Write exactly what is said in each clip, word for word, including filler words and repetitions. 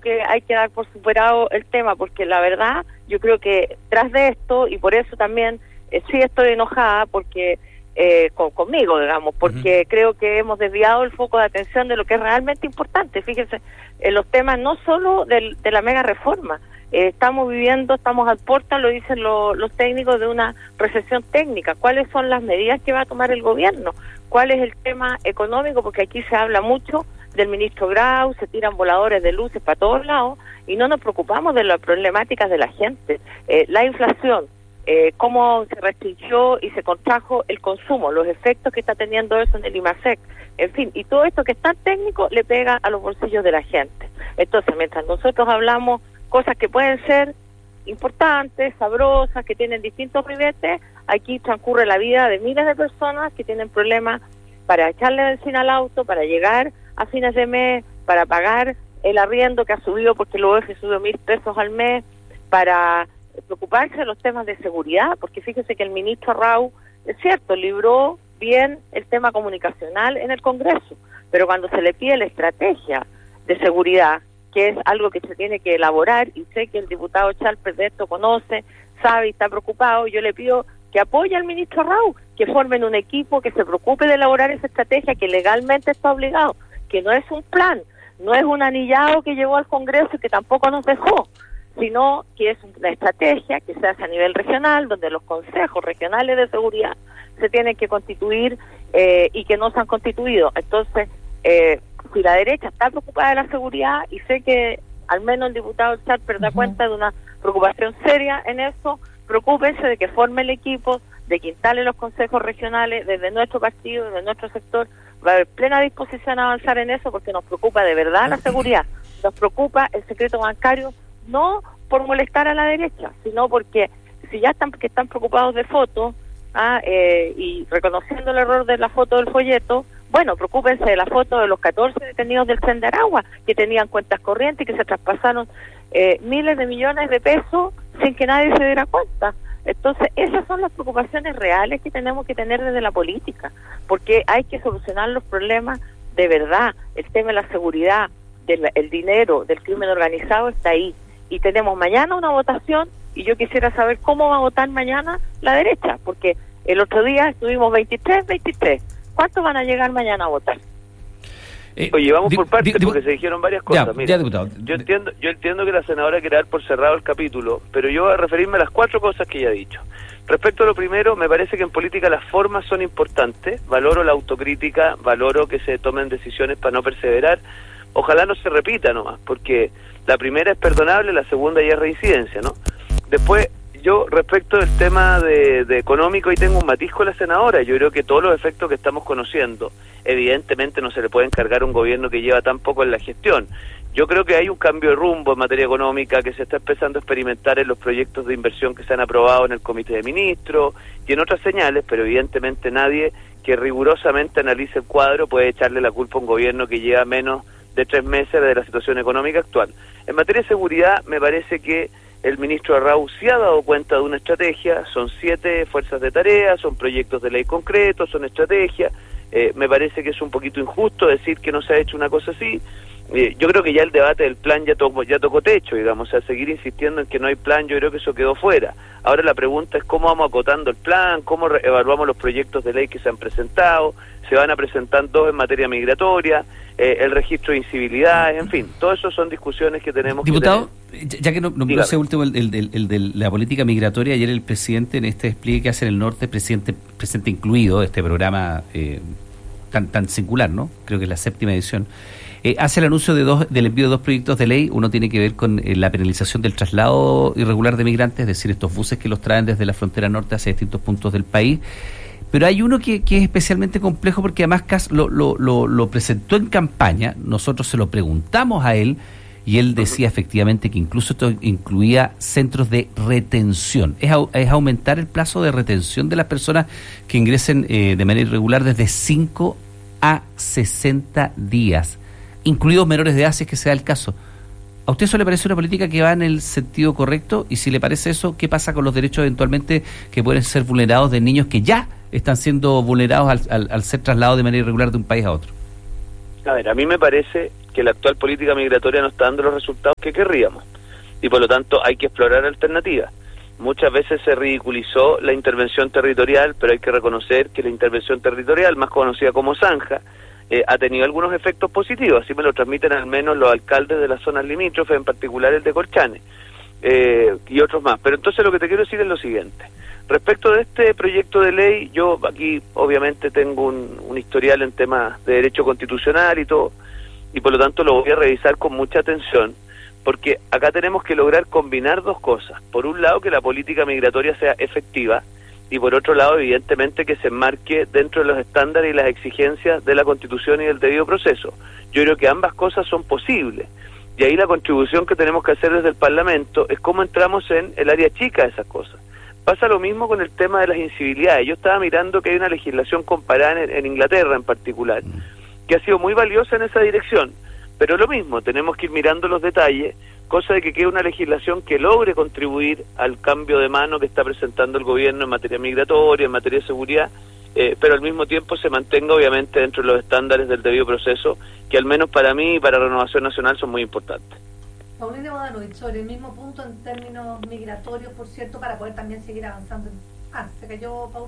que hay que dar por superado el tema, porque la verdad, yo creo que tras de esto, y por eso también eh, sí estoy enojada, porque eh, con, conmigo, digamos, porque uh-huh. creo que hemos desviado el foco de atención de lo que es realmente importante. Fíjense, en los temas no solo del, de la mega reforma, eh, estamos viviendo, estamos al porta, lo dicen lo, los técnicos, de una recesión técnica. ¿Cuáles son las medidas que va a tomar el gobierno? ¿Cuál es el tema económico? Porque aquí se habla mucho del ministro Grau, se tiran voladores de luces para todos lados y no nos preocupamos de las problemáticas de la gente. Eh, la inflación, eh, cómo se restringió y se contrajo el consumo, los efectos que está teniendo eso en el IMASEC, en fin, y todo esto que es tan técnico le pega a los bolsillos de la gente. Entonces, mientras nosotros hablamos cosas que pueden ser importantes, sabrosas, que tienen distintos ribetes, aquí transcurre la vida de miles de personas que tienen problemas para echarle benzina al auto, para llegar a fines de mes, para pagar el arriendo que ha subido porque el O F subió mil pesos al mes, para preocuparse de los temas de seguridad, porque fíjese que el ministro Rau, es cierto, libró bien el tema comunicacional en el Congreso, pero cuando se le pide la estrategia de seguridad, que es algo que se tiene que elaborar, y sé que el diputado Chalper de esto conoce, sabe y está preocupado, yo le pido que apoye al ministro Rau, que formen un equipo que se preocupe de elaborar esa estrategia que legalmente está obligado, que no es un plan, no es un anillado que llegó al Congreso y que tampoco nos dejó, sino que es una estrategia que se hace a nivel regional, donde los consejos regionales de seguridad se tienen que constituir eh, y que no se han constituido. Entonces, eh, si la derecha está preocupada de la seguridad, y sé que al menos el diputado Charper da uh-huh. cuenta de una preocupación seria en eso, preocúpense de que forme el equipo, de que instale los consejos regionales desde nuestro partido, desde nuestro sector. Va a haber plena disposición a avanzar en eso porque nos preocupa de verdad la seguridad, nos preocupa el secreto bancario, no por molestar a la derecha, sino porque si ya están que están preocupados de fotos ah, eh, y reconociendo el error de la foto del folleto, bueno, preocúpense de la foto de los catorce detenidos del Tren de Aragua, que tenían cuentas corrientes y que se traspasaron eh, miles de millones de pesos sin que nadie se diera cuenta. Entonces, esas son las preocupaciones reales que tenemos que tener desde la política, porque hay que solucionar los problemas de verdad. El tema de la seguridad, del el dinero, del crimen organizado está ahí. Y tenemos mañana una votación, y yo quisiera saber cómo va a votar mañana la derecha, porque el otro día estuvimos veintitrés, veintitrés. ¿Cuántos van a llegar mañana a votar? Eh, Oye, vamos di, por partes di, porque se dijeron varias cosas. Ya, Mira, ya, diputado. Yo entiendo, yo entiendo que la senadora quiere dar por cerrado el capítulo, pero yo voy a referirme a las cuatro cosas que ella ha dicho. Respecto a lo primero, me parece que en política las formas son importantes. Valoro la autocrítica, valoro que se tomen decisiones para no perseverar. Ojalá no se repita nomás, porque la primera es perdonable, la segunda ya es reincidencia, ¿no? Después, yo respecto del tema de, de económico, y tengo un matiz con la senadora. Yo creo que todos los efectos que estamos conociendo, evidentemente no se le puede encargar a un gobierno que lleva tan poco en la gestión. Yo creo que hay un cambio de rumbo en materia económica que se está empezando a experimentar en los proyectos de inversión que se han aprobado en el Comité de Ministros y en otras señales, pero evidentemente nadie que rigurosamente analice el cuadro puede echarle la culpa a un gobierno que lleva menos de tres meses de la situación económica actual. En materia de seguridad, me parece que el ministro Arrau sí ha dado cuenta de una estrategia, son siete fuerzas de tarea, son proyectos de ley concretos, son estrategias. Eh, me parece que es un poquito injusto decir que no se ha hecho una cosa así. Eh, yo creo que ya el debate del plan ya tocó, ya tocó techo, digamos, o sea, seguir insistiendo en que no hay plan, yo creo que eso quedó fuera. Ahora la pregunta es cómo vamos acotando el plan, cómo re- evaluamos los proyectos de ley que se han presentado, se van a presentar dos en materia migratoria, eh, el registro de incivilidades, en fin, todo eso son discusiones que tenemos. Diputado, que tener. ya que no, no ese último, el, el, el, el de la política migratoria, ayer el presidente en este despliegue que hace en el norte, presidente, presidente incluido, este programa eh, tan, tan singular, ¿no? Creo que es la séptima edición. Eh, hace el anuncio de dos, del envío de dos proyectos de ley. Uno tiene que ver con eh, la penalización del traslado irregular de migrantes, es decir, estos buses que los traen desde la frontera norte hacia distintos puntos del país. Pero hay uno que, que es especialmente complejo porque además Kast lo, lo, lo, lo presentó en campaña, nosotros se lo preguntamos a él y él decía efectivamente que incluso esto incluía centros de retención. Es, es aumentar el plazo de retención de las personas que ingresen eh, de manera irregular desde cinco a sesenta días. Incluidos menores de edad, si es que se da el caso. ¿A usted eso le parece una política que va en el sentido correcto? Y si le parece eso, ¿qué pasa con los derechos eventualmente que pueden ser vulnerados de niños que ya están siendo vulnerados al, al, al ser trasladados de manera irregular de un país a otro? A ver, a mí me parece que la actual política migratoria no está dando los resultados que querríamos. Y por lo tanto hay que explorar alternativas. Muchas veces se ridiculizó la intervención territorial, pero hay que reconocer que la intervención territorial, más conocida como zanja, eh, ha tenido algunos efectos positivos, así me lo transmiten al menos los alcaldes de las zonas limítrofes, en particular el de Colchane, eh, y otros más. Pero entonces lo que te quiero decir es lo siguiente. Respecto de este proyecto de ley, yo aquí obviamente tengo un, un historial en temas de derecho constitucional y todo, y por lo tanto lo voy a revisar con mucha atención, porque acá tenemos que lograr combinar dos cosas. Por un lado, que la política migratoria sea efectiva, y por otro lado, evidentemente, que se enmarque dentro de los estándares y las exigencias de la Constitución y del debido proceso. Yo creo que ambas cosas son posibles, y ahí la contribución que tenemos que hacer desde el Parlamento es cómo entramos en el área chica de esas cosas. Pasa lo mismo con el tema de las incivilidades. Yo estaba mirando que hay una legislación comparada en, en Inglaterra en particular, que ha sido muy valiosa en esa dirección. Pero lo mismo, tenemos que ir mirando los detalles, cosa de que quede una legislación que logre contribuir al cambio de mano que está presentando el gobierno en materia migratoria, en materia de seguridad, eh, pero al mismo tiempo se mantenga obviamente dentro de los estándares del debido proceso, que al menos para mí y para Renovación Nacional son muy importantes. Paulina Bodanovich, sobre el mismo punto en términos migratorios, por cierto, para poder también seguir avanzando. Ah, ¿se cayó, Paul?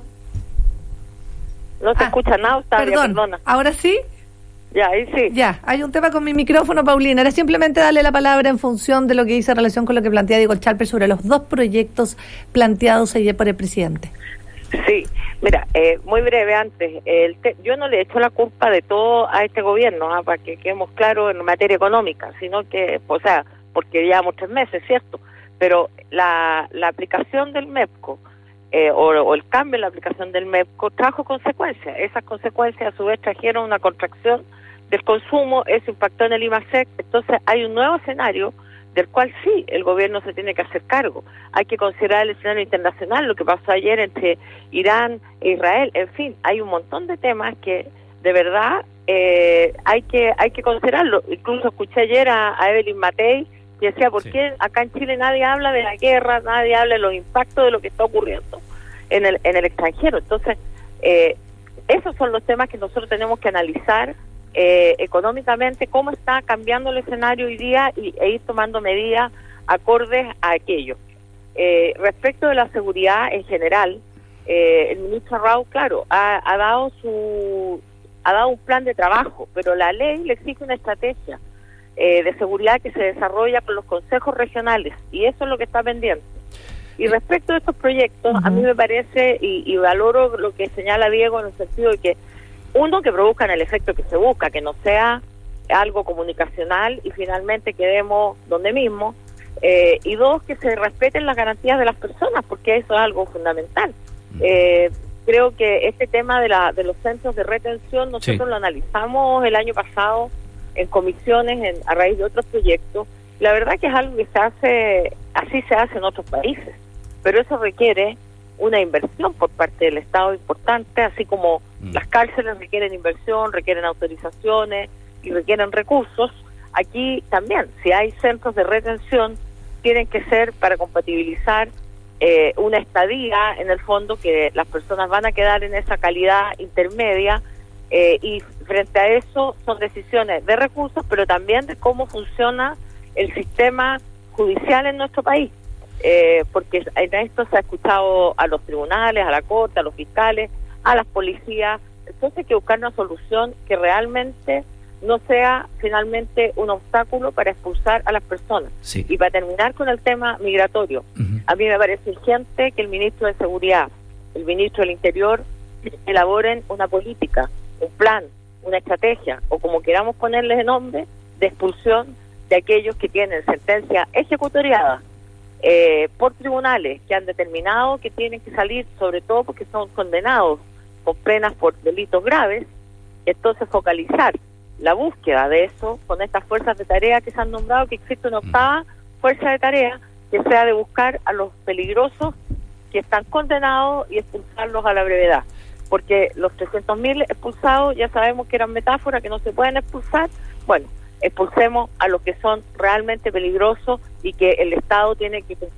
No se ah, escucha nada, Octavia, perdón, perdona. ¿ahora sí? Ya, ahí sí. Ya, hay un tema con mi micrófono, Paulina. Era simplemente darle la palabra en función de lo que dice en relación con lo que plantea Diego Chalper sobre los dos proyectos planteados ayer por el presidente. Sí, mira, eh, muy breve antes, el te- yo no le echo la culpa de todo a este gobierno, ¿ah? Para que quedemos claros en materia económica, sino que, o sea, porque llevamos tres meses, ¿cierto? Pero la, la aplicación del MEPCO, eh, o, o el cambio en la aplicación del MEPCO, trajo consecuencias. Esas consecuencias a su vez trajeron una contracción del consumo, eso impactó en el IMASEC, entonces hay un nuevo escenario del cual sí el gobierno se tiene que hacer cargo. Hay que considerar el escenario internacional, lo que pasó ayer entre Irán e Israel, en fin, hay un montón de temas que de verdad eh, hay que hay que considerarlo. Incluso escuché ayer a, a Evelyn Matei que decía, ¿por sí. qué acá en Chile nadie habla de la guerra, nadie habla de los impactos de lo que está ocurriendo en el, en el extranjero? Entonces, eh, esos son los temas que nosotros tenemos que analizar Eh, económicamente, cómo está cambiando el escenario hoy día y, e ir tomando medidas acordes a aquello. Eh, respecto de la seguridad en general, eh, el ministro Rao, claro, ha, ha dado su ha dado un plan de trabajo, pero la ley le exige una estrategia eh, de seguridad que se desarrolla con los consejos regionales, y eso es lo que está pendiente. Y respecto de estos proyectos, uh-huh. a mí me parece, y, y valoro lo que señala Diego en el sentido de que uno, que produzcan el efecto que se busca, que no sea algo comunicacional y finalmente quedemos donde mismo, eh, y dos, que se respeten las garantías de las personas, porque eso es algo fundamental. Eh, creo que este tema de, la, de los centros de retención, nosotros sí. lo analizamos el año pasado en comisiones en, a raíz de otros proyectos. La verdad que es algo que se hace, así se hace en otros países, pero eso requiere una inversión por parte del Estado importante, así como mm. las cárceles requieren inversión, requieren autorizaciones y requieren recursos. Aquí también, si hay centros de retención, tienen que ser para compatibilizar eh, una estadía, en el fondo, que las personas van a quedar en esa calidad intermedia, eh, y frente a eso son decisiones de recursos, pero también de cómo funciona el sistema judicial en nuestro país. Eh, porque en esto se ha escuchado a los tribunales, a la corte, a los fiscales, a las policías. Entonces hay que buscar una solución que realmente no sea finalmente un obstáculo para expulsar a las personas. Sí. Y para terminar con el tema migratorio, uh-huh. a mí me parece urgente que el ministro de Seguridad, el ministro del Interior, elaboren una política, un plan, una estrategia, o como queramos ponerles el nombre, de expulsión de aquellos que tienen sentencia ejecutoriada Eh, por tribunales que han determinado que tienen que salir, sobre todo porque son condenados con penas por delitos graves. Entonces focalizar la búsqueda de eso con estas fuerzas de tarea que se han nombrado, que existe una octava fuerza de tarea que sea de buscar a los peligrosos que están condenados y expulsarlos a la brevedad, porque los trescientos mil expulsados ya sabemos que eran metáforas, que no se pueden expulsar. Bueno, expulsemos a los que son realmente peligrosos y que el Estado tiene que cumplir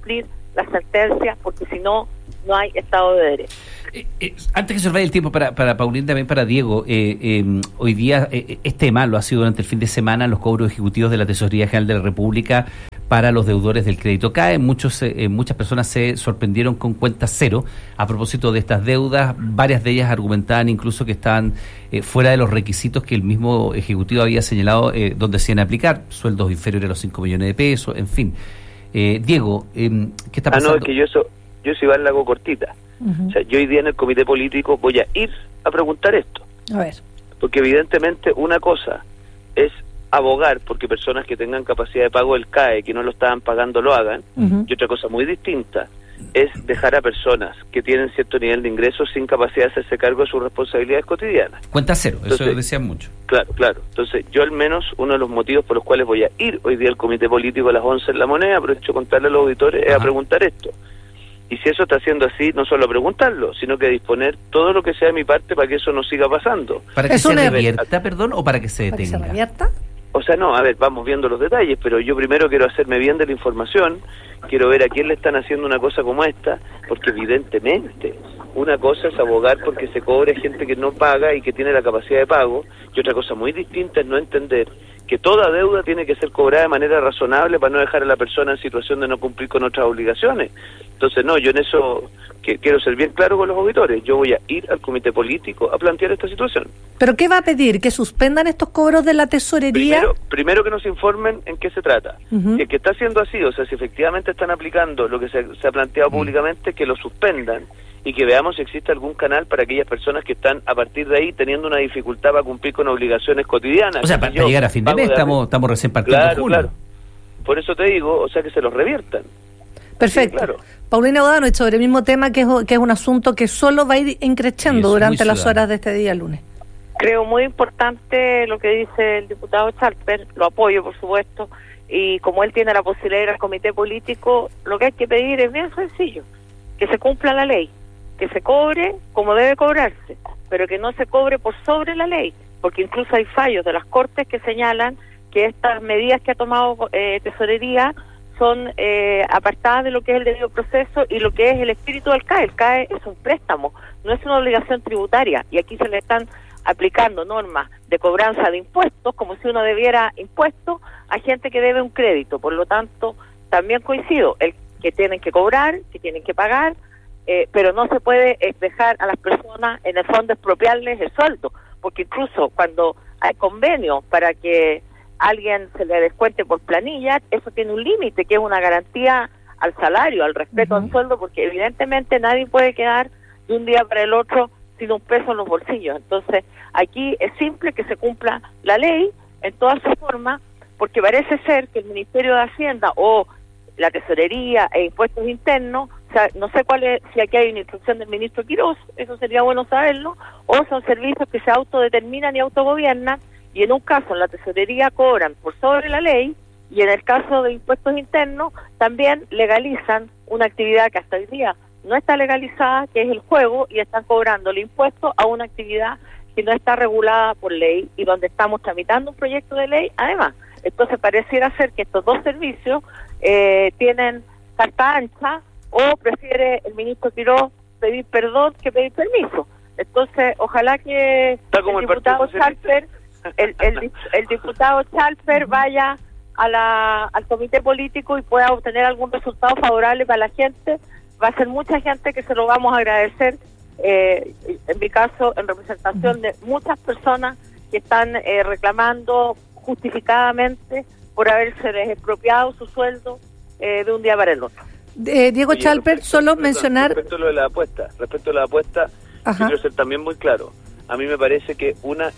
las sentencias, porque si no, no hay Estado de Derecho. Eh, eh, antes que se nos vaya el tiempo para, para Paulín, también para Diego, eh, eh, hoy día eh, este tema lo ha sido durante el fin de semana los cobros ejecutivos de la Tesorería General de la República para los deudores del crédito C A E. Muchos, eh, muchas personas se sorprendieron con cuentas cero a propósito de estas deudas. Varias de ellas argumentaban incluso que estaban eh, fuera de los requisitos que el mismo Ejecutivo había señalado eh, donde se iban a aplicar, sueldos inferiores a los cinco millones de pesos, en fin. Eh, Diego, eh, ¿qué está pasando? Ah, no, es que yo eso, yo si Iván la hago cortita. Uh-huh. O sea, yo hoy día en el comité político voy a ir a preguntar esto. A ver. Porque evidentemente una cosa es abogar porque personas que tengan capacidad de pago del C A E, que no lo estaban pagando, lo hagan, uh-huh. y otra cosa muy distinta es dejar a personas que tienen cierto nivel de ingresos sin capacidad de hacerse cargo de sus responsabilidades cotidianas. Cuenta cero, Entonces, eso decían mucho. Claro, claro. Entonces, yo al menos, uno de los motivos por los cuales voy a ir hoy día al comité político a las once en La Moneda, aprovecho contarle a los auditores, Ajá. es a preguntar esto. Y si eso está siendo así, no solo a preguntarlo, sino que a disponer todo lo que sea de mi parte para que eso no siga pasando. ¿Para que se revierta, perdón, o para que se detenga? ¿Para que se revierta? O sea, no, a ver, vamos viendo los detalles, pero yo primero quiero hacerme bien de la información, quiero ver a quién le están haciendo una cosa como esta, porque evidentemente una cosa es abogar porque se cobre gente que no paga y que tiene la capacidad de pago, y otra cosa muy distinta es no entender que toda deuda tiene que ser cobrada de manera razonable para no dejar a la persona en situación de no cumplir con otras obligaciones. Entonces, no, yo en eso que quiero ser bien claro con los auditores. Yo voy a ir al comité político a plantear esta situación. ¿Pero qué va a pedir? ¿Que suspendan estos cobros de la tesorería? Primero, primero que nos informen en qué se trata. Uh-huh. Si es que está siendo así, o sea, si efectivamente están aplicando lo que se, se ha planteado uh-huh. públicamente, que lo suspendan y que veamos si existe algún canal para aquellas personas que están a partir de ahí teniendo una dificultad para cumplir con obligaciones cotidianas. O sea, para, para llegar a fin de mes, estamos, estamos recién partiendo claro, julio. Claro, por eso te digo, o sea, que se los reviertan. Perfecto. Sí, claro. Paulina O'Donnell, sobre el mismo tema, que es, que es un asunto que solo va a ir increciendo durante las horas de este día lunes. Creo muy importante lo que dice el diputado Chalper, lo apoyo por supuesto, y como él tiene la posibilidad de ir al comité político, lo que hay que pedir es bien sencillo, que se cumpla la ley, que se cobre como debe cobrarse, pero que no se cobre por sobre la ley, porque incluso hay fallos de las Cortes que señalan que estas medidas que ha tomado eh, Tesorería son eh, apartadas de lo que es el debido proceso y lo que es el espíritu del C A E. El C A E es un préstamo, no es una obligación tributaria, y aquí se le están aplicando normas de cobranza de impuestos como si uno debiera impuestos a gente que debe un crédito. Por lo tanto, también coincido, el que tienen que cobrar, que tienen que pagar, eh, pero no se puede dejar a las personas en el fondo expropiarles el sueldo, porque incluso cuando hay convenios para que alguien se le descuente por planilla, eso tiene un límite, que es una garantía al salario, al respeto uh-huh. al sueldo, porque evidentemente nadie puede quedar de un día para el otro sin un peso en los bolsillos. Entonces, aquí es simple que se cumpla la ley en toda su forma, porque parece ser que el Ministerio de Hacienda o la Tesorería e Impuestos Internos, o sea, no sé cuál es, si aquí hay una instrucción del ministro Quirós, eso sería bueno saberlo, o son servicios que se autodeterminan y autogobiernan, y en un caso en la Tesorería cobran por sobre la ley, y en el caso de Impuestos Internos también legalizan una actividad que hasta hoy día no está legalizada, que es el juego, y están cobrando el impuesto a una actividad que no está regulada por ley y donde estamos tramitando un proyecto de ley. Además, entonces pareciera ser que estos dos servicios eh, tienen carta ancha, o prefiere el ministro Quirós pedir perdón que pedir permiso. Entonces, ojalá que está como el, el diputado Chalper, el, el, el diputado Chalper vaya a la, al comité político y pueda obtener algún resultado favorable para la gente. Va a ser mucha gente que se lo vamos a agradecer, eh, en mi caso, en representación de muchas personas que están eh, reclamando justificadamente por haberse expropiado su sueldo eh, de un día para el otro. Eh, Diego Oye, Chalper, respecto, solo perdón, mencionar... Respecto a lo de la apuesta, respecto a la apuesta, yo quiero ser también muy claro. A mí me parece que una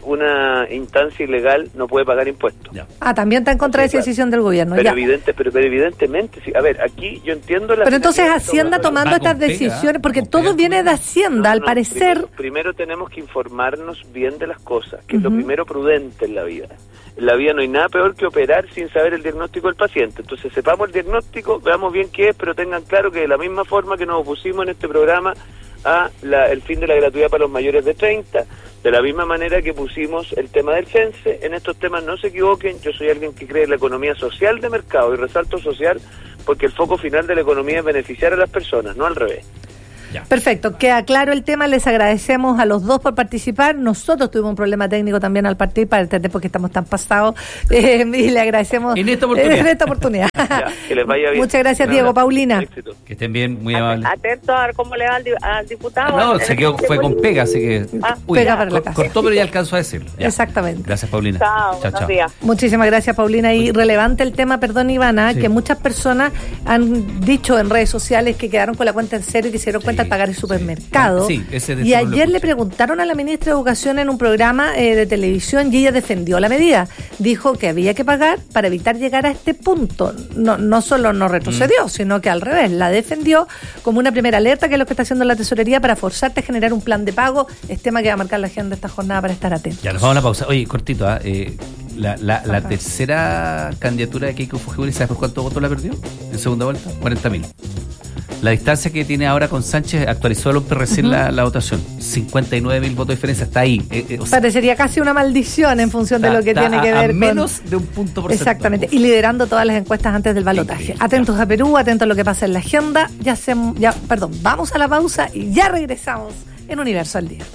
una instancia ilegal no puede pagar impuestos. Ya. Ah, también está en contra sí, de esa claro. decisión del gobierno. Pero, ya. Evidente, pero, pero evidentemente, sí. A ver, aquí yo entiendo la... Pero entonces Hacienda tomando estas decisiones, porque todo viene de Hacienda, no, no, al no, parecer... Primero, primero tenemos que informarnos bien de las cosas, que uh-huh. es lo primero prudente en la vida. En la vida no hay nada peor que operar sin saber el diagnóstico del paciente. Entonces sepamos el diagnóstico, veamos bien qué es, pero tengan claro que de la misma forma que nos opusimos en este programa a la, el fin de la gratuidad para los mayores de treinta, de la misma manera que pusimos el tema del cense, en estos temas no se equivoquen, yo soy alguien que cree en la economía social de mercado, y resalto social porque el foco final de la economía es beneficiar a las personas, no al revés. Ya. Perfecto, queda claro el tema, les agradecemos a los dos por participar. Nosotros tuvimos un problema técnico también al partir, para entender por qué estamos tan pasados, eh, y le agradecemos en esta oportunidad. En esta oportunidad. Ya, que les vaya bien. Muchas gracias, Diego. Paulina. Éxito. Que estén bien, muy amables. Atento a ver cómo le va al, di- al diputado. No, se quedó, fue con pega, así que... Ah, uy, pega para la casa. Cortó, pero ya alcanzó a decirlo. Ya. Exactamente. Gracias, Paulina. Chao, chao, chao. Días. Muchísimas gracias, Paulina. Y relevante el tema, perdón, Ivana, sí. que muchas personas han dicho en redes sociales que quedaron con la cuenta en cero y que se dieron cuenta sí, al pagar el supermercado. Sí, ese y ayer le preguntaron a la ministra de Educación en un programa eh, de televisión y ella defendió la medida. Dijo que había que pagar para evitar llegar a este punto. No, no solo no retrocedió, mm. sino que al revés, la defendió como una primera alerta, que es lo que está haciendo la tesorería para forzarte a generar un plan de pago. Es tema que va a marcar la agenda de esta jornada para estar atentos. Ya, nos vamos a la pausa. Oye, cortito, ¿eh? eh la, la, la tercera candidatura de Keiko Fujimori, ¿sabes por cuánto votos la perdió? En segunda vuelta, cuarenta mil. La distancia que tiene ahora con Sánchez, actualizó el O P recién uh-huh. la, la votación, cincuenta y nueve mil votos de diferencia, está ahí. Eh, eh, o sea, parecería casi una maldición en función está, de lo que tiene a, que ver a con... menos de un punto porcentual. Exactamente, y liderando todas las encuestas antes del balotaje. Atentos a Perú, atentos a lo que pasa en la agenda. Ya, se, ya perdón, vamos a la pausa y ya regresamos en Universo al Día.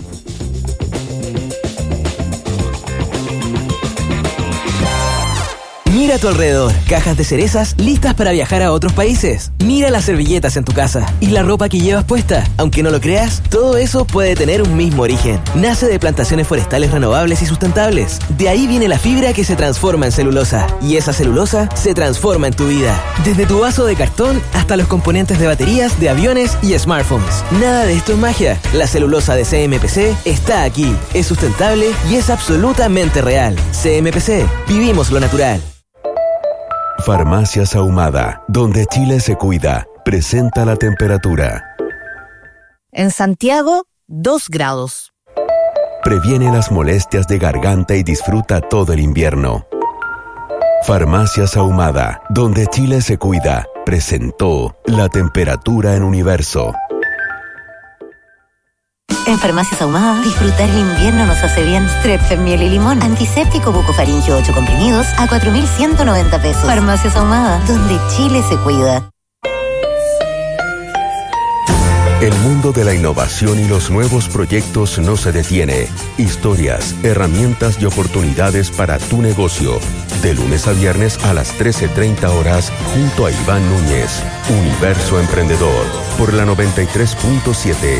Mira a tu alrededor, cajas de cerezas listas para viajar a otros países. Mira las servilletas en tu casa y la ropa que llevas puesta. Aunque no lo creas, todo eso puede tener un mismo origen. Nace de plantaciones forestales renovables y sustentables. De ahí viene la fibra que se transforma en celulosa. Y esa celulosa se transforma en tu vida. Desde tu vaso de cartón hasta los componentes de baterías, de aviones y smartphones. Nada de esto es magia. La celulosa de C M P C está aquí. Es sustentable y es absolutamente real. C M P C. Vivimos lo natural. Farmacias Ahumada, donde Chile se cuida, presenta la temperatura. En Santiago, dos grados. Previene las molestias de garganta y disfruta todo el invierno. Farmacias Ahumada, donde Chile se cuida, presentó la temperatura en Universo. En Farmacias Ahumada, disfrutar el invierno nos hace bien. Strepsils, miel y limón. Antiséptico bucofaringio ocho comprimidos a cuatro mil ciento noventa pesos. Farmacias Ahumada, donde Chile se cuida. El mundo de la innovación y los nuevos proyectos no se detiene. Historias, herramientas y oportunidades para tu negocio. De lunes a viernes a las trece treinta horas, junto a Iván Núñez. Universo Emprendedor, por la noventa y tres punto siete.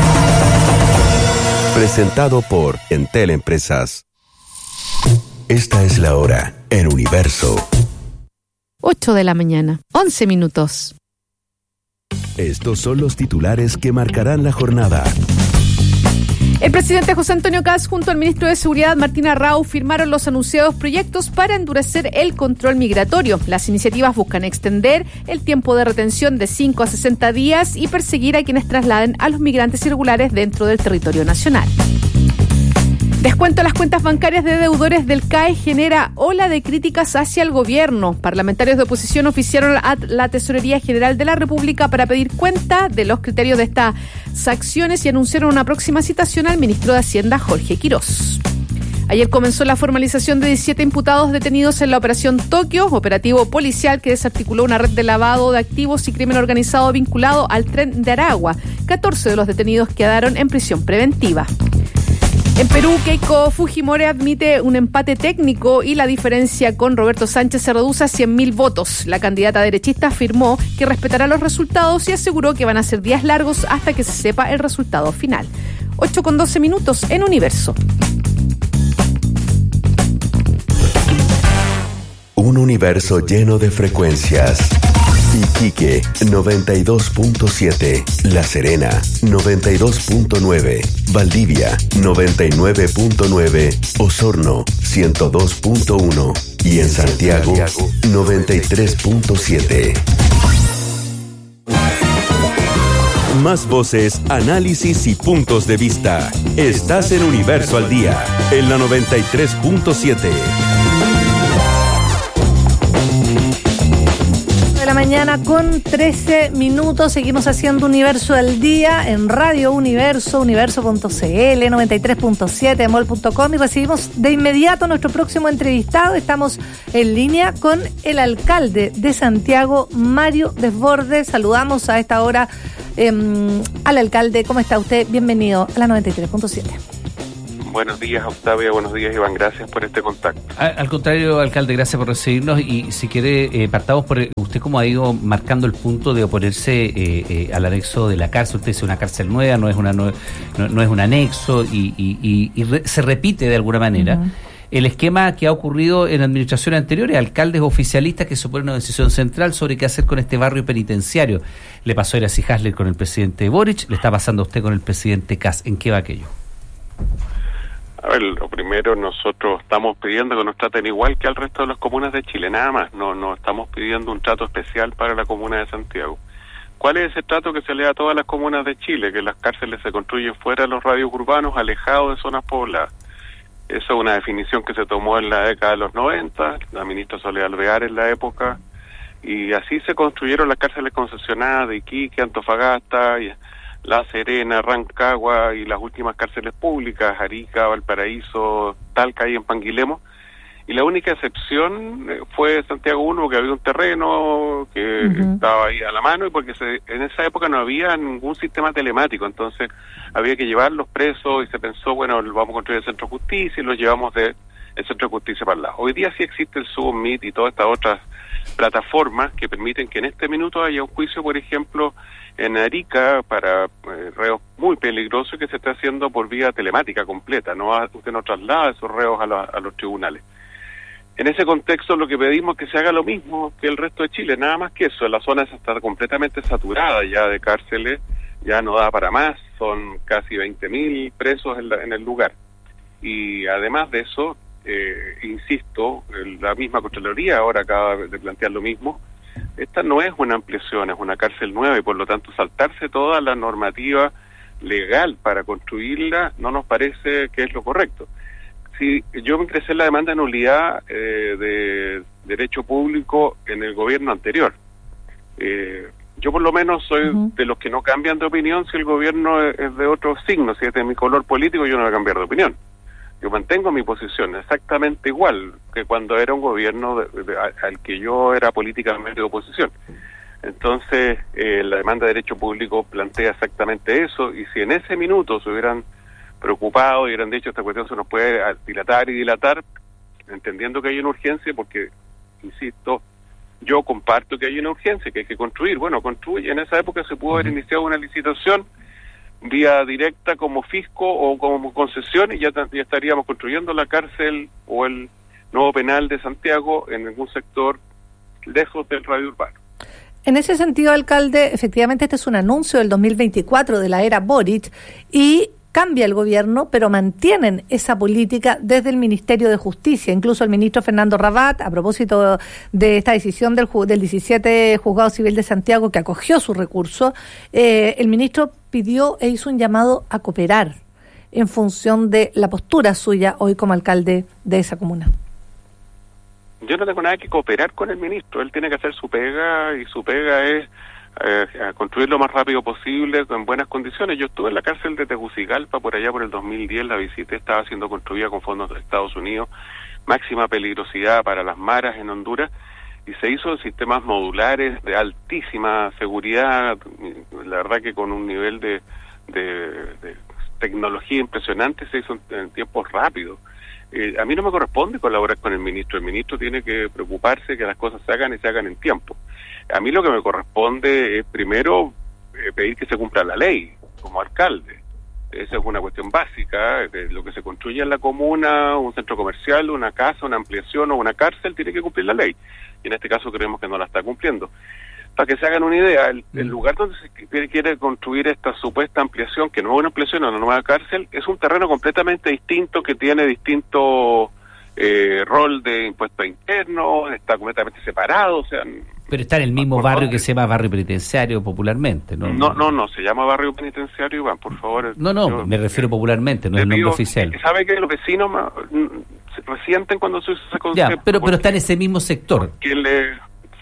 Presentado por Entel Empresas. Esta es la hora en Universo. ocho de la mañana, once minutos. Estos son los titulares que marcarán la jornada. El presidente José Antonio Kast junto al ministro de Seguridad Martín Arrau firmaron los anunciados proyectos para endurecer el control migratorio. Las iniciativas buscan extender el tiempo de retención de cinco a sesenta días y perseguir a quienes trasladen a los migrantes irregulares dentro del territorio nacional. Descuento a las cuentas bancarias de deudores del C A E genera ola de críticas hacia el gobierno. Parlamentarios de oposición oficiaron a la Tesorería General de la República para pedir cuenta de los criterios de estas acciones y anunciaron una próxima citación al ministro de Hacienda, Jorge Quirós. Ayer comenzó la formalización de diecisiete imputados detenidos en la Operación Tokio, operativo policial que desarticuló una red de lavado de activos y crimen organizado vinculado al Tren de Aragua. catorce de los detenidos quedaron en prisión preventiva. En Perú, Keiko Fujimori admite un empate técnico y la diferencia con Roberto Sánchez se reduce a cien mil votos. La candidata derechista afirmó que respetará los resultados y aseguró que van a ser días largos hasta que se sepa el resultado final. ocho con doce minutos en Universo. Un universo lleno de frecuencias. Iquique, noventa y dos punto siete. La Serena, noventa y dos punto nueve. Valdivia, noventa y nueve punto nueve. Osorno, ciento dos punto uno. Y en Santiago, noventa y tres punto siete. Más voces, análisis y puntos de vista. Estás en Universo al Día, en la noventa y tres punto siete. De la mañana con trece minutos. Seguimos haciendo Universo al Día en Radio Universo, universo punto c l, noventa y tres punto siete, mol punto com, y recibimos de inmediato a nuestro próximo entrevistado. Estamos en línea con el alcalde de Santiago, Mario Desbordes. Saludamos a esta hora eh, al alcalde. ¿Cómo está usted? Bienvenido a la noventa y tres punto siete. Buenos días, Octavia. Buenos días, Iván. Gracias por este contacto. Al, al contrario, alcalde, gracias por recibirnos. Y si quiere, eh, partamos por usted, cómo ha ido marcando el punto de oponerse eh, eh, al anexo de la cárcel. Usted dice una cárcel nueva, no es una no, no es un anexo y, y, y, y re, se repite de alguna manera. Uh-huh. El esquema que ha ocurrido en administraciones anteriores, alcaldes oficialistas que se oponen a una decisión central sobre qué hacer con este barrio penitenciario. Le pasó a Eracy Hasler con el presidente Boric, le está pasando a usted con el presidente Kast. ¿En qué va aquello? A ver, lo primero, nosotros estamos pidiendo que nos traten igual que al resto de las comunas de Chile, nada más. No, no estamos pidiendo un trato especial para la comuna de Santiago. ¿Cuál es ese trato que se le da a todas las comunas de Chile? Que las cárceles se construyen fuera de los radios urbanos, alejados de zonas pobladas. Esa es una definición que se tomó en la década de los noventa, la ministra Soledad Alvear en la época, y así se construyeron las cárceles concesionadas de Iquique, Antofagasta, y La Serena, Rancagua y las últimas cárceles públicas, Arica, Valparaíso, Talca y en Panguilemo. Y la única excepción fue Santiago uno, porque había un terreno que uh-huh. estaba ahí a la mano y porque se, en esa época no había ningún sistema telemático, entonces había que llevar los presos y se pensó, bueno, vamos a construir el Centro de Justicia y los llevamos del Centro de Justicia para el lado. Hoy día sí existe el Zoom, Meet y todas estas otras plataformas que permiten que en este minuto haya un juicio, por ejemplo, en Arica para eh, reos muy peligrosos que se está haciendo por vía telemática completa, no usted no traslada esos reos a, la, a los tribunales. En ese contexto lo que pedimos es que se haga lo mismo que el resto de Chile, nada más que eso. La zona está completamente saturada ya de cárceles, ya no da para más, son casi veinte mil presos en, la, en el lugar. Y además de eso, eh, insisto, la misma Contraloría ahora acaba de plantear lo mismo. Esta no es una ampliación, es una cárcel nueva y por lo tanto saltarse toda la normativa legal para construirla no nos parece que es lo correcto. Si yo me ingresé en la demanda de nulidad eh, de derecho público en el gobierno anterior. Eh, yo por lo menos soy uh-huh. de los que no cambian de opinión si el gobierno es de otro signo, si es de mi color político yo no voy a cambiar de opinión. Yo mantengo mi posición exactamente igual que cuando era un gobierno de, de, al que yo era políticamente de oposición. Entonces, eh, la demanda de derecho público plantea exactamente eso, y si en ese minuto se hubieran preocupado y hubieran dicho esta cuestión se nos puede dilatar y dilatar, entendiendo que hay una urgencia, porque, insisto, yo comparto que hay una urgencia, que hay que construir. Bueno, construye. En esa época se pudo haber iniciado una licitación vía directa como fisco o como concesión y ya, ya estaríamos construyendo la cárcel o el nuevo penal de Santiago en algún sector lejos del radio urbano. En ese sentido, alcalde, efectivamente este es un anuncio del dos mil veinticuatro de la era Boric y cambia el gobierno, pero mantienen esa política desde el Ministerio de Justicia. Incluso el ministro Fernando Rabat, a propósito de esta decisión del, del diecisiete Juzgado Civil de Santiago que acogió su recurso, eh, el ministro pidió e hizo un llamado a cooperar en función de la postura suya hoy como alcalde de esa comuna. Yo no tengo nada que cooperar con el ministro, él tiene que hacer su pega y su pega es Eh, a construir lo más rápido posible, en buenas condiciones. Yo estuve en la cárcel de Tegucigalpa por allá por el dos mil diez, la visité, estaba siendo construida con fondos de Estados Unidos, máxima peligrosidad para las maras en Honduras, y se hizo en sistemas modulares de altísima seguridad, la verdad que con un nivel de, de, de tecnología impresionante, se hizo en, en tiempos rápidos. Eh, a mí no me corresponde colaborar con el ministro, el ministro tiene que preocuparse que las cosas se hagan y se hagan en tiempo. A mí lo que me corresponde es primero eh, pedir que se cumpla la ley como alcalde. Esa es una cuestión básica, de lo que se construye en la comuna, un centro comercial, una casa, una ampliación o una cárcel, tiene que cumplir la ley. Y en este caso creemos que no la está cumpliendo. Para que se hagan una idea, el, el lugar donde se quiere construir esta supuesta ampliación, que no es una ampliación, es una nueva cárcel, es un terreno completamente distinto que tiene distinto eh, rol de impuesto interno, está completamente separado, o sea... Pero está en el mismo barrio que se llama barrio penitenciario popularmente, ¿no? No, no, no, se llama barrio penitenciario, Iván, por favor. No, no, yo, me refiero popularmente, no es el nombre oficial. ¿Sabe que los vecinos se resienten cuando se usa ese concepto? Ya, pero, pero está en ese mismo sector. Que le...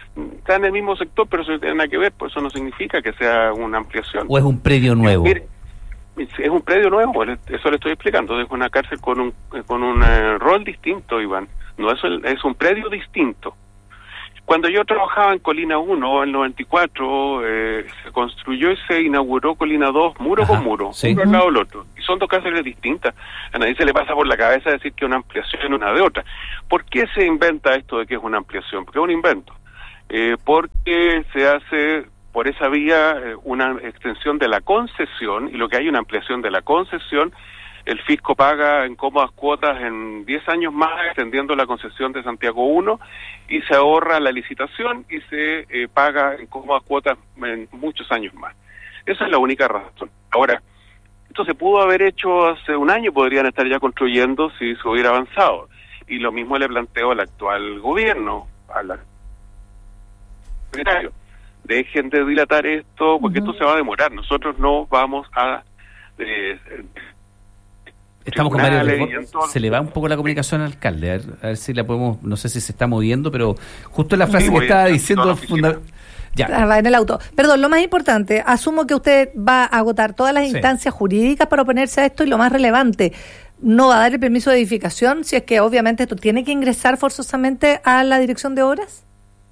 está en el mismo sector, pero eso no tiene nada que ver, pues eso no significa que sea una ampliación. ¿O es un predio nuevo? Mire, es un predio nuevo, eso le estoy explicando, es una cárcel con un con un uh, rol distinto, Iván. No es, el, es un predio distinto. Cuando yo trabajaba en Colina uno, en el noventa y cuatro, eh, se construyó y se inauguró Colina dos, muro Ajá, con muro, sí. uno al lado del otro. Y son dos cárceles distintas. A nadie se le pasa por la cabeza decir que una ampliación una de otra. ¿Por qué se inventa esto de que es una ampliación? Porque es un invento. Eh, porque se hace por esa vía eh, una extensión de la concesión, y lo que hay una ampliación de la concesión, el fisco paga en cómodas cuotas en diez años más, extendiendo la concesión de Santiago uno, y se ahorra la licitación y se eh, paga en cómodas cuotas en muchos años más. Esa es la única razón. Ahora, esto se pudo haber hecho hace un año, podrían estar ya construyendo si se hubiera avanzado. Y lo mismo le planteo al actual gobierno, al secretario. Dejen de dilatar esto, porque uh-huh. esto se va a demorar. Nosotros no vamos a... Eh, Estamos con Mario Rebord. Se le va un poco la comunicación al alcalde, a ver, a ver si la podemos, no sé si se está moviendo, pero justo en la frase sí, que estaba diciendo funda... ya. Va en el auto. Perdón, lo más importante, asumo que usted va a agotar todas las sí. instancias jurídicas para oponerse a esto, y lo más relevante, no va a dar el permiso de edificación si es que obviamente esto tiene que ingresar forzosamente a la dirección de obras.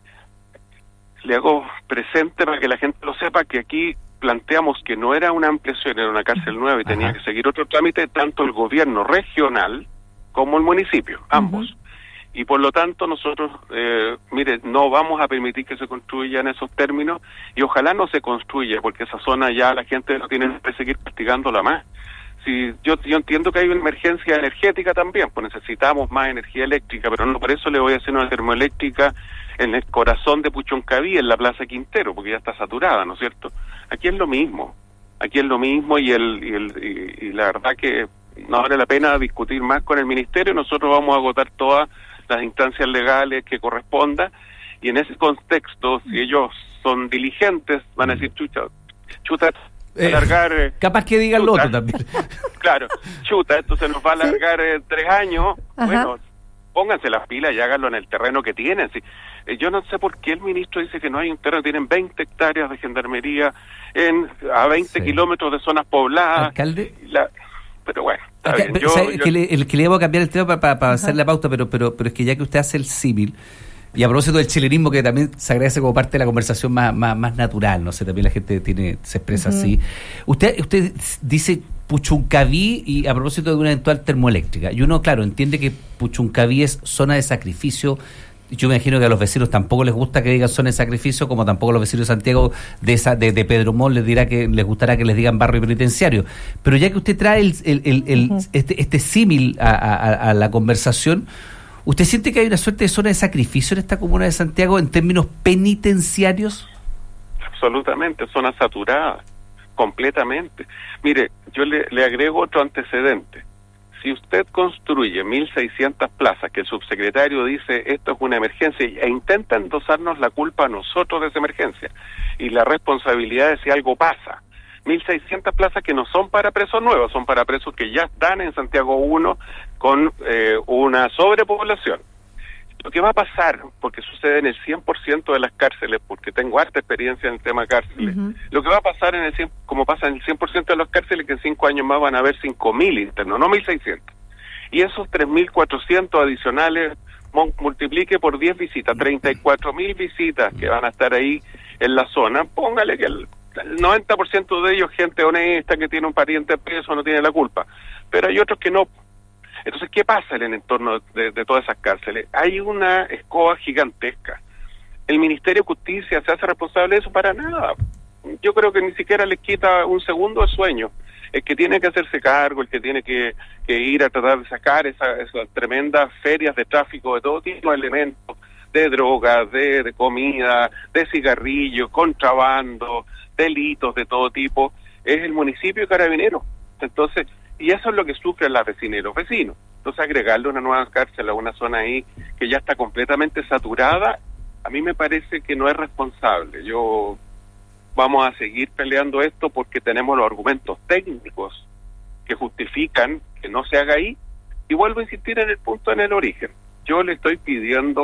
Le hago presente para que la gente lo sepa que aquí planteamos que no era una ampliación, era una cárcel nueva y tenía Ajá. que seguir otro trámite, tanto el gobierno regional como el municipio, ambos. Uh-huh. Y por lo tanto nosotros, eh, mire, no vamos a permitir que se construya en esos términos, y ojalá no se construya, porque esa zona ya la gente no tiene que seguir castigándola más. Si yo, yo entiendo que hay una emergencia energética también, pues necesitamos más energía eléctrica, pero no por eso le voy a hacer una termoeléctrica en el corazón de Puchuncaví, en la Plaza Quintero, porque ya está saturada, ¿no es cierto? Aquí es lo mismo, aquí es lo mismo, y el, y, el, y, y la verdad que no vale la pena discutir más con el ministerio. Nosotros vamos a agotar todas las instancias legales que correspondan, y en ese contexto, si ellos son diligentes, van a decir, chucha, chuta, alargar... Eh, capaz que digan lo otro también. Claro, chuta, esto se nos va a alargar ¿Sí? eh, tres años, Ajá. bueno... Pónganse las pilas y háganlo en el terreno que tienen. Sí. Eh, yo no sé por qué el ministro dice que no hay un terreno. Tienen veinte hectáreas de gendarmería en a veinte sí. kilómetros de zonas pobladas. ¿Alcalde? La, pero bueno, está Acá, bien. Yo, yo, el, que le, el que le debo cambiar el tema para, para, para hacer la pauta, pero, pero, pero es que ya que usted hace el símil, y a propósito del chilenismo, que también se agradece como parte de la conversación más, más, más natural, no sé, también la gente tiene se expresa uh-huh. así. Usted usted dice Puchuncaví, y a propósito de una eventual termoeléctrica, y uno, claro, entiende que Puchuncaví es zona de sacrificio. Yo me imagino que a los vecinos tampoco les gusta que digan zona de sacrificio, como tampoco a los vecinos de Santiago de esa de, de Pedro Mol les dirá que les gustará que les digan barrio penitenciario. Pero ya que usted trae el, el, el, el, uh-huh. este, este símil a, a, a la conversación, ¿usted siente que hay una suerte de zona de sacrificio en esta comuna de Santiago en términos penitenciarios? Absolutamente, zona saturada, completamente. Mire, yo le, le agrego otro antecedente. Si usted construye mil seiscientas plazas, que el subsecretario dice esto es una emergencia, e intenta endosarnos la culpa a nosotros de esa emergencia y la responsabilidad de si algo pasa, mil seiscientas plazas que no son para presos nuevos, son para presos que ya están en Santiago uno con eh, una sobrepoblación. Lo que va a pasar, porque sucede en el cien por ciento de las cárceles, porque tengo harta experiencia en el tema cárceles, uh-huh. lo que va a pasar, en el cien, como pasa en el cien por ciento de las cárceles, que en cinco años más van a haber cinco mil internos, no mil seiscientos. Y esos tres mil cuatrocientos adicionales multiplique por diez visitas, treinta y cuatro mil visitas que van a estar ahí en la zona. Póngale que el, el noventa por ciento de ellos gente honesta, que tiene un pariente preso, no tiene la culpa. Pero hay otros que no. Entonces, ¿qué pasa en el entorno de, de todas esas cárceles? Hay una escoba gigantesca. ¿El Ministerio de Justicia se hace responsable de eso? Para nada. Yo creo que ni siquiera les quita un segundo de sueño. El que tiene que hacerse cargo, el que tiene que, que ir a tratar de sacar esa, esas tremendas ferias de tráfico de todo tipo de elementos, de drogas, de, de comida, de cigarrillos, contrabando, delitos de todo tipo, es el municipio y Carabineros. Entonces, y eso es lo que sufren las vecinas y los vecinos. Entonces, agregarle una nueva cárcel a una zona ahí que ya está completamente saturada, a mí me parece que no es responsable. Yo vamos a seguir peleando esto porque tenemos los argumentos técnicos que justifican que no se haga ahí. Y vuelvo a insistir en el punto, en el origen. Yo le estoy pidiendo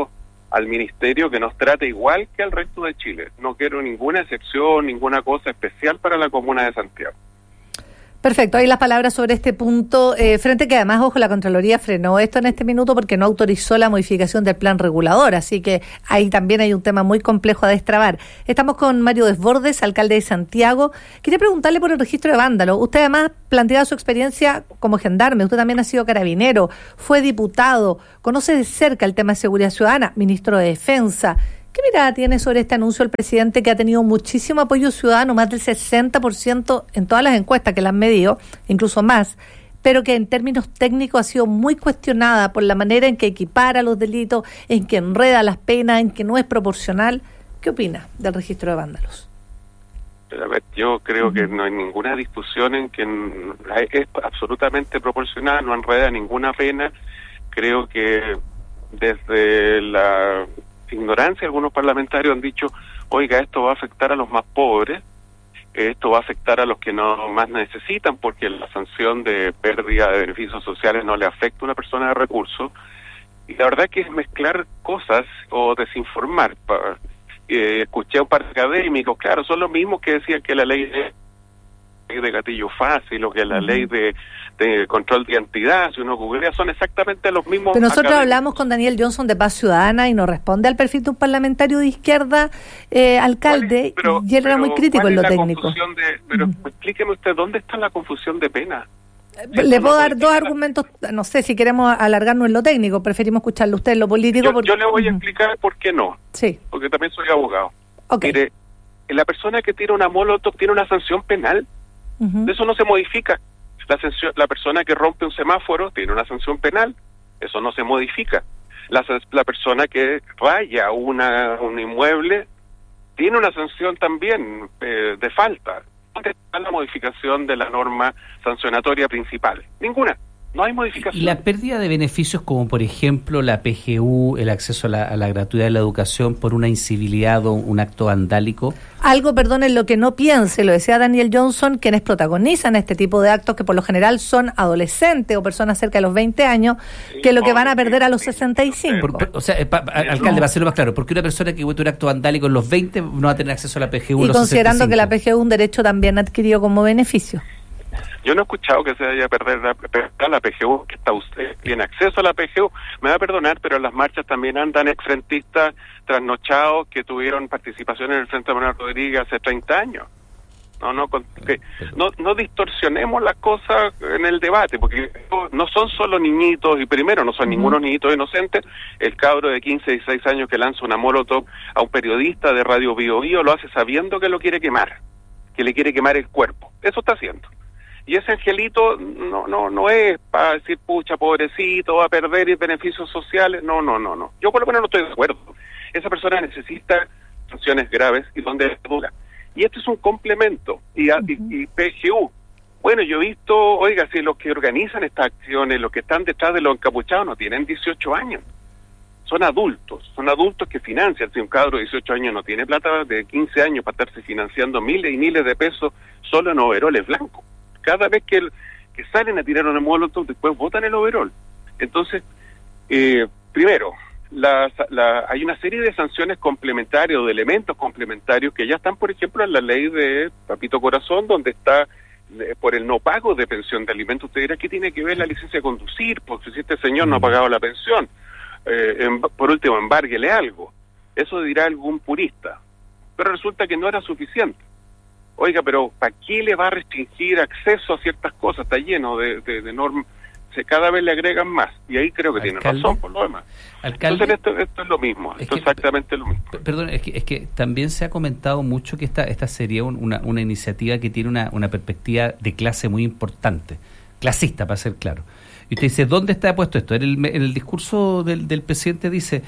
al ministerio que nos trate igual que al resto de Chile. No quiero ninguna excepción, ninguna cosa especial para la comuna de Santiago. Perfecto, ahí las palabras sobre este punto, eh, frente que además, ojo, la Contraloría frenó esto en este minuto porque no autorizó la modificación del plan regulador, así que ahí también hay un tema muy complejo a destrabar. Estamos con Mario Desbordes, alcalde de Santiago. Quería preguntarle por el registro de vándalos. Usted además planteaba su experiencia como gendarme, usted también ha sido carabinero, fue diputado, conoce de cerca el tema de seguridad ciudadana, ministro de Defensa. ¿Qué mirada tiene sobre este anuncio el presidente, que ha tenido muchísimo apoyo ciudadano, más del sesenta por ciento en todas las encuestas que la han medido, incluso más, pero que en términos técnicos ha sido muy cuestionada por la manera en que equipara los delitos, en que enreda las penas, en que no es proporcional? ¿Qué opina del registro de vándalos? Pero a ver, yo creo uh-huh. que no hay ninguna discusión en que es absolutamente proporcional, no enreda ninguna pena. Creo que desde la ignorancia algunos parlamentarios han dicho, oiga, esto va a afectar a los más pobres, esto va a afectar a los que no más necesitan, porque la sanción de pérdida de beneficios sociales no le afecta a una persona de recursos. Y la verdad que es mezclar cosas o desinformar. Eh, escuché a un par de académicos, claro, son los mismos que decían que la ley de, de gatillo fácil o que la ley de, de control de identidad, si uno googlea, son exactamente los mismos. Pero nosotros académicos. Hablamos con Daniel Johnson de Paz Ciudadana y nos responde al perfil de un parlamentario de izquierda, eh, alcalde, pero, y él era muy crítico en lo técnico. De, pero uh-huh. explíqueme usted, ¿dónde está la confusión de pena? Le puedo dar dos argumentos, no sé si queremos alargarnos en lo técnico, preferimos escucharlo usted en lo político. Yo, porque... yo le voy a explicar por qué no, sí. porque también soy abogado. Okay. Mire, la persona que tira una molotov tiene una sanción penal, uh-huh. eso no se modifica. La, sanción, la persona que rompe un semáforo tiene una sanción penal, eso no se modifica. La, la persona que raya una, un inmueble tiene una sanción también eh, de falta. ¿Dónde está la modificación de la norma sancionatoria principal? Ninguna. No hay modificación. ¿Y la pérdida de beneficios como, por ejemplo, la P G U, el acceso a la, a la gratuidad de la educación por una incivilidad o un acto vandálico? Algo, perdón, en lo que no piense, lo decía Daniel Johnson, quienes protagonizan este tipo de actos, que por lo general son adolescentes o personas cerca de los veinte años, que lo que van a perder a los sesenta y cinco. Por, por, o sea, pa, alcalde, para hacerlo más claro, porque una persona que comete un acto vandálico en los veinte no va a tener acceso a la P G U en los considerando sesenta y cinco. Que la P G U es un derecho también adquirido como beneficio. Yo no he escuchado que se vaya a perder la, la P G U, que está usted tiene acceso a la P G U. Me va a perdonar, pero en las marchas también andan exfrentistas trasnochados que tuvieron participación en el Frente Manuel Rodríguez hace treinta años. No, no, que, no, no distorsionemos las cosas en el debate, porque no son solo niñitos, y primero no son uh-huh. ningunos niñitos inocentes. El cabro de quince, dieciséis años que lanza una molotov a un periodista de Radio Bio Bio lo hace sabiendo que lo quiere quemar, que le quiere quemar el cuerpo. Eso está haciendo. Y ese angelito no no no es para decir, pucha, pobrecito, va a perder beneficios sociales. No, no, no, no. Yo por lo menos no estoy de acuerdo. Esa persona necesita sanciones graves y donde es dura. Y esto es un complemento. Y, uh-huh. y, y P G U. Bueno, yo he visto, oiga, si los que organizan estas acciones, los que están detrás de los encapuchados, no tienen dieciocho años. Son adultos, son adultos que financian. Si un cabro de dieciocho años no tiene plata de quince años para estarse financiando miles y miles de pesos solo en overoles blancos. Cada vez que, el, que salen a tirar una molotov, después botan el overol. Entonces, eh, primero, la, la, hay una serie de sanciones complementarias o de elementos complementarios que ya están, por ejemplo, en la ley de Papito Corazón, donde está eh, por el no pago de pensión de alimentos. Usted dirá, ¿qué tiene que ver la licencia de conducir? Porque si este señor no ha pagado la pensión, eh, en, por último, embárguele algo. Eso dirá algún purista. Pero resulta que no era suficiente. Oiga, pero ¿para qué le va a restringir acceso a ciertas cosas? Está lleno de, de, de normas, se cada vez le agregan más, y ahí creo que tiene razón por lo demás. Alcalde, Entonces esto, esto es lo mismo, es esto que, es exactamente lo mismo. Perdón, es que, es que también se ha comentado mucho que esta, esta sería un, una, una iniciativa que tiene una, una perspectiva de clase muy importante, clasista, para ser claro. Y usted dice, ¿dónde está puesto esto? En el, en el discurso del, del presidente dice...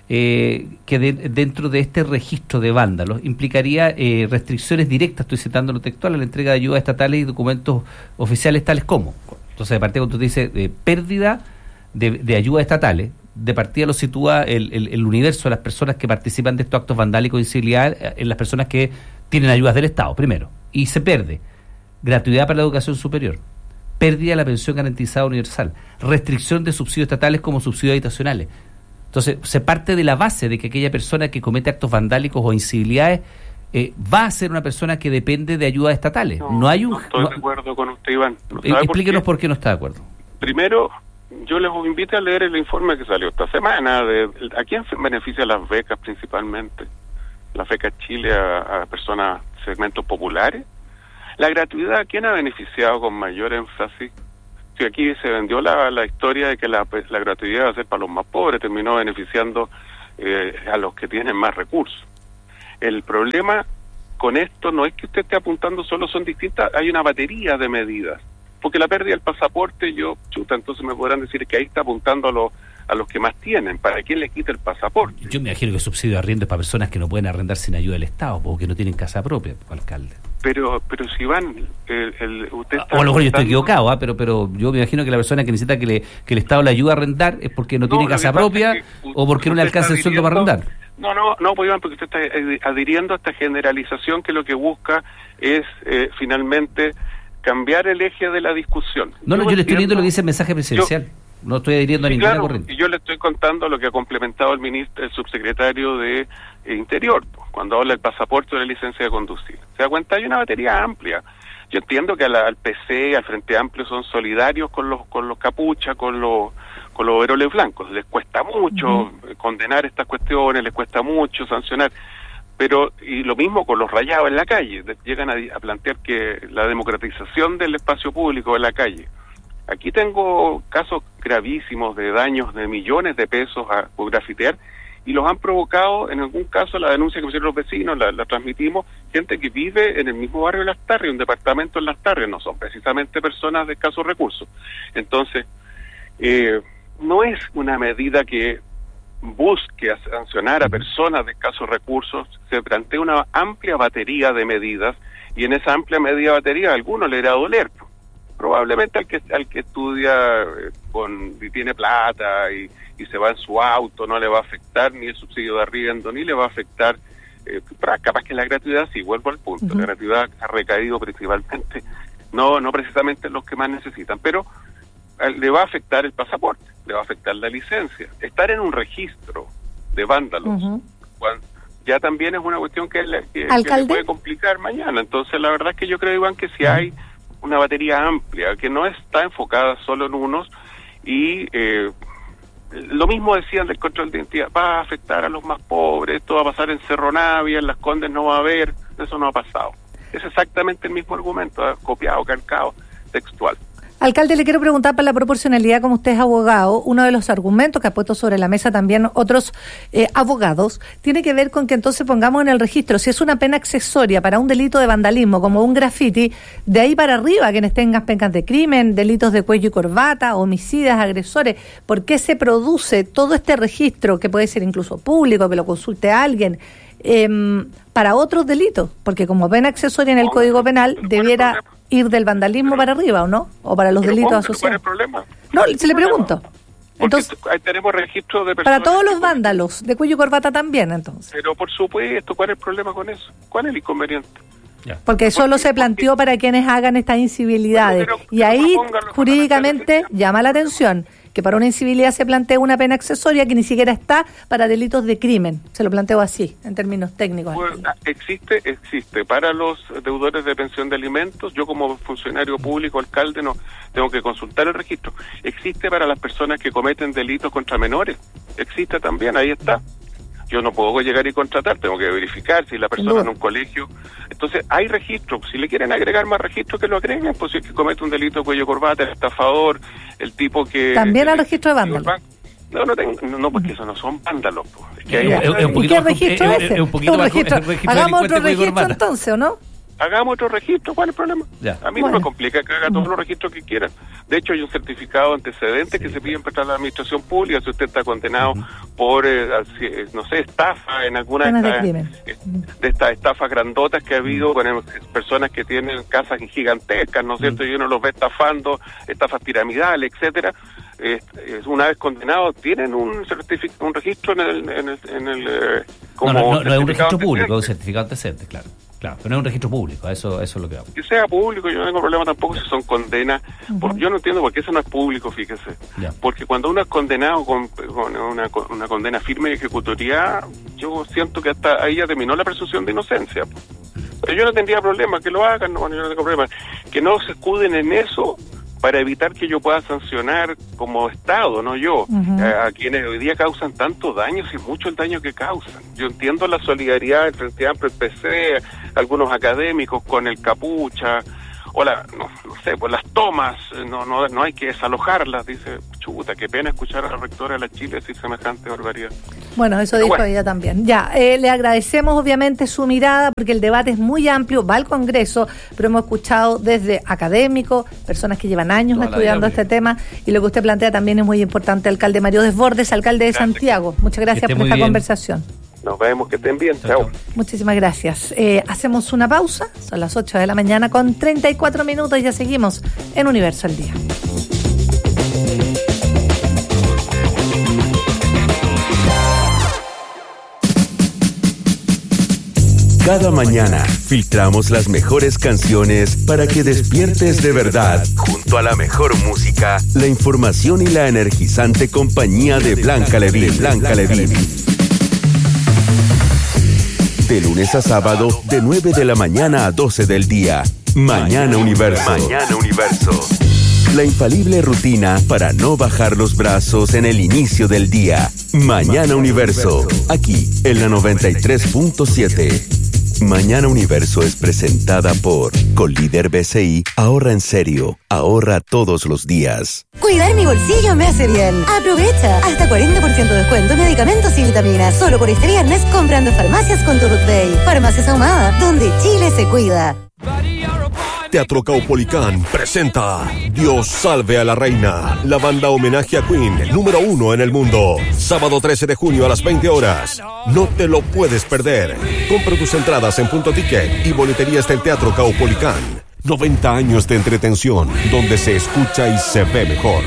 Eh, que de, dentro de este registro de vándalos implicaría eh, restricciones directas, estoy citando lo textual, a la entrega de ayudas estatales y documentos oficiales tales como. Entonces, de partida, cuando tú dices eh, pérdida de, de ayudas estatales, de partida lo sitúa el, el, el universo de las personas que participan de estos actos vandálicos de incivilidad en las personas que tienen ayudas del Estado, primero. Y se pierde gratuidad para la educación superior, pérdida de la pensión garantizada universal, restricción de subsidios estatales como subsidios habitacionales. Entonces, se parte de la base de que aquella persona que comete actos vandálicos o incivilidades eh, va a ser una persona que depende de ayudas estatales. No, no hay un... No estoy no, de acuerdo con usted, Iván. ¿No explíquenos por qué? por qué no está de acuerdo. Primero, yo les invito a leer el informe que salió esta semana. De, ¿A quién beneficia las becas principalmente? Las becas Chile a, a personas, segmentos populares. La gratuidad, ¿a quién ha beneficiado con mayor énfasis? Si aquí se vendió la, la historia de que la, la gratuidad va a ser para los más pobres, terminó beneficiando eh, a los que tienen más recursos. El problema con esto no es que usted esté apuntando solo, son distintas, hay una batería de medidas. Porque la pérdida del pasaporte, yo, chuta, entonces me podrán decir que ahí está apuntando a los a los que más tienen. ¿Para quién le quita el pasaporte? Yo me imagino que el subsidio de arriendo es para personas que no pueden arrendar sin ayuda del Estado, o que no tienen casa propia, alcalde. Pero pero si van, el, el, usted está... O a lo mejor yo estoy equivocado, ¿eh? pero pero yo me imagino que la persona que necesita que le que el Estado le ayude a arrendar es porque no, no tiene casa propia es que, o porque no le alcanza el sueldo para arrendar. No, no, no, pues Iván, porque usted está adhiriendo a esta generalización que lo que busca es eh, finalmente cambiar el eje de la discusión. No, no, yo, yo le estoy leyendo lo que dice el mensaje presidencial. Yo, no estoy adhiriendo sí, a ninguna claro, corriente. Y yo le estoy contando lo que ha complementado el ministro, el subsecretario de eh, Interior, cuando habla del pasaporte o de la licencia de conducir. ¿Se da cuenta? Hay una batería amplia. Yo entiendo que a la, al P C, al Frente Amplio, son solidarios con los con los capuchas, con los con los overoles blancos. Les cuesta mucho uh-huh. condenar estas cuestiones, les cuesta mucho sancionar. Pero, y lo mismo con los rayados en la calle. Llegan a, a plantear que la democratización del espacio público en la calle. Aquí tengo casos gravísimos de daños de millones de pesos a, por grafitear, y los han provocado, en algún caso, la denuncia que hicieron los vecinos, la, la transmitimos, gente que vive en el mismo barrio de Las Tarrias, un departamento en Las Tarrias, no son precisamente personas de escasos recursos. Entonces, eh, no es una medida que busque a sancionar a personas de escasos recursos, se plantea una amplia batería de medidas, y en esa amplia medida batería a algunos le irá a doler. Probablemente al que al que estudia eh, con y tiene plata y, y se va en su auto no le va a afectar ni el subsidio de arriendo, ni le va a afectar, eh, capaz que la gratuidad, sí, vuelvo al punto, uh-huh. la gratuidad ha recaído principalmente, no no precisamente en los que más necesitan, pero eh, le va a afectar el pasaporte, le va a afectar la licencia, estar en un registro de vándalos, uh-huh. cuando, ya también es una cuestión que, le, que, que le puede complicar mañana. Entonces la verdad es que yo creo, Iván, que si hay una batería amplia, que no está enfocada solo en unos, y eh, lo mismo decían del control de identidad, va a afectar a los más pobres, esto va a pasar en Cerro Navia, en Las Condes no va a haber, eso no ha pasado. Es exactamente el mismo argumento, ¿eh? copiado, calcado, textual. Alcalde, le quiero preguntar para la proporcionalidad, como usted es abogado, uno de los argumentos que ha puesto sobre la mesa también otros eh, abogados, tiene que ver con que entonces pongamos en el registro, si es una pena accesoria para un delito de vandalismo, como un graffiti, de ahí para arriba, quienes tengan penas de crimen, delitos de cuello y corbata, homicidas, agresores, ¿por qué se produce todo este registro, que puede ser incluso público, que lo consulte alguien, eh, para otros delitos? Porque como pena accesoria en el Código Penal debiera ir del vandalismo pero, para arriba, ¿o no? O para los delitos ponga, asociados. ¿Cuál es el problema? No, se le pregunto. Entonces, ahí tenemos registro de personas. Para todos los vándalos, de cuello y corbata también, entonces. Pero por supuesto, ¿cuál es el problema con eso? ¿Cuál es el inconveniente? Ya. Porque solo porque, se planteó porque, para quienes hagan estas incivilidades. Pero, pero, y ahí, jurídicamente, llama la atención que para una incivilidad se plantea una pena accesoria que ni siquiera está para delitos de crimen. Se lo planteo así, en términos técnicos. Pues, existe, existe. Para los deudores de pensión de alimentos, yo como funcionario público, alcalde, no tengo que consultar el registro. Existe para las personas que cometen delitos contra menores. Existe también, ahí está. Yo no puedo llegar y contratar, tengo que verificar si la persona en un colegio. Entonces, hay registros. Si le quieren agregar más registros, que lo agreguen. Pues si es que comete un delito de cuello corbata, el estafador, el tipo que... También hay registro de vándalos. No, no, tengo, no, no, porque eso no son vándalos. Es que hay un, es, es un poquito ¿Y qué registro es ese? Es un poquito más, registro. registro Hagamos otro registro entonces, ¿o no? Hagamos otro registro, ¿cuál es el problema? Ya. A mí bueno. no me complica que haga todos los registros que quieran. De hecho, hay un certificado antecedente sí. que se pide para la administración pública si usted está condenado uh-huh. por, eh, no sé, estafa en alguna de estas, de, de estas estafas grandotas que ha habido con uh-huh. personas que tienen casas gigantescas, ¿no es cierto? Uh-huh. Y uno los ve estafando, estafas piramidales, etcétera. Eh, una vez condenados, tienen un certificado, un registro en el... En el, en el eh, como no, no, no, no es un registro público, es un certificado antecedente, claro. Claro, pero no es un registro público, eso, eso es lo que vamos. Que sea público, yo no tengo problema tampoco si son condenas. Uh-huh. Por, yo no entiendo por qué eso no es público, fíjese. Yeah. Porque cuando uno es condenado con, con una, una condena firme y ejecutoria, yo siento que hasta ahí ya terminó la presunción de inocencia. Pero yo no tendría problema, que lo hagan, no, yo no tengo problema. Que no se escuden en eso para evitar que yo pueda sancionar como Estado, no yo, uh-huh. a, a quienes hoy día causan tantos daños y mucho el daño que causan. Yo entiendo la solidaridad del Frente Amplio, el P C, algunos académicos con el capucha, o la, no, no sé, pues las tomas, no, no, no hay que desalojarlas, dice, chuta, qué pena escuchar a la rectora de la Chile decir semejante barbaridad. Bueno, eso Pero dijo bueno. ella también. Ya, eh, le agradecemos obviamente su mirada, porque el debate es muy amplio, va al Congreso, pero hemos escuchado desde académicos, personas que llevan años Toda estudiando este tema, y lo que usted plantea también es muy importante. Alcalde Mario Desbordes, alcalde de gracias. Santiago, muchas gracias por esta bien. conversación. Nos vemos, que estén bien, chao. Muchísimas gracias. Eh, hacemos una pausa, son las ocho de la mañana con treinta y cuatro minutos y ya seguimos en Universo al Día. Cada mañana filtramos las mejores canciones para que despiertes de verdad. Junto a la mejor música, la información y la energizante compañía de Blanca Levín. Blanca Levín. De lunes a sábado, de nueve de la mañana a doce del día. Mañana Universo. Mañana Universo. La infalible rutina para no bajar los brazos en el inicio del día. Mañana Universo. Aquí, en la noventa y tres punto siete. Mañana Universo es presentada por Colíder B C I. Ahorra en serio. Ahorra todos los días. Cuidar mi bolsillo me hace bien. Aprovecha. Hasta cuarenta por ciento de descuento en medicamentos y vitaminas. Solo por este viernes comprando en farmacias con tu Ruth Bay. Farmacias Ahumada, donde Chile se cuida. Teatro Caupolicán presenta Dios salve a la reina, la banda homenaje a Queen, el número uno en el mundo. Sábado trece de junio a las veinte horas. No te lo puedes perder. Compra tus entradas en Punto Ticket y boleterías del Teatro Caupolicán. noventa años de entretención, donde se escucha y se ve mejor.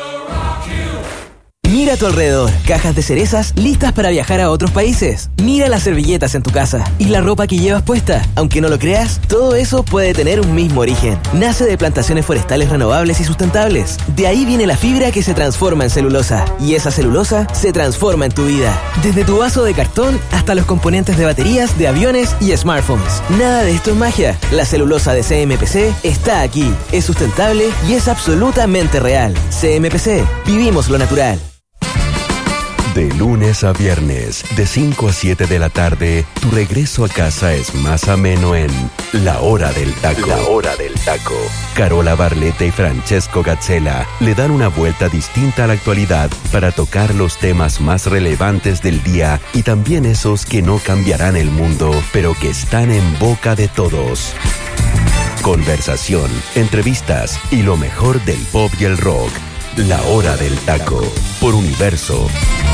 Mira a tu alrededor, cajas de cerezas listas para viajar a otros países. Mira las servilletas en tu casa y la ropa que llevas puesta. Aunque no lo creas, todo eso puede tener un mismo origen. Nace de plantaciones forestales renovables y sustentables. De ahí viene la fibra que se transforma en celulosa. Y esa celulosa se transforma en tu vida. Desde tu vaso de cartón hasta los componentes de baterías, de aviones y smartphones. Nada de esto es magia. La celulosa de C M P C está aquí. Es sustentable y es absolutamente real. C M P C. Vivimos lo natural. De lunes a viernes, de cinco a siete de la tarde, tu regreso a casa es más ameno en La Hora del Taco. La Hora del Taco. Carola Barletta y Francesco Gazzella le dan una vuelta distinta a la actualidad para tocar los temas más relevantes del día y también esos que no cambiarán el mundo, pero que están en boca de todos. Conversación, entrevistas y lo mejor del pop y el rock. La Hora del Taco, por Universo.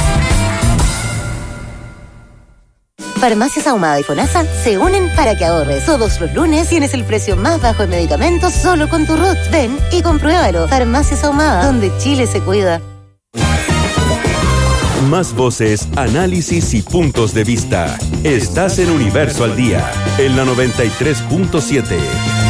Farmacias Ahumada y FONASA se unen para que ahorres. Todos los lunes tienes el precio más bajo en medicamentos solo con tu Ruth. Ven y compruébalo. Farmacias Ahumada, donde Chile se cuida. Más voces, análisis y puntos de vista. Estás en Universo al Día, en la noventa y tres punto siete.